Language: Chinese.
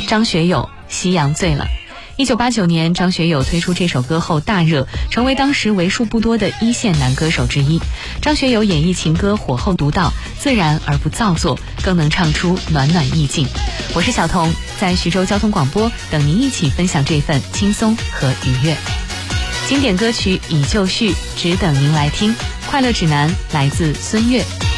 张学友《夕阳醉了》。1989年，张学友推出这首歌后大热，成为当时为数不多的一线男歌手之一。张学友演绎情歌火候独到，自然而不造作，更能唱出暖暖意境。我是小童，在徐州交通广播等您一起分享这份轻松和愉悦。经典歌曲已就绪，只等您来听。快乐指南来自孙悦。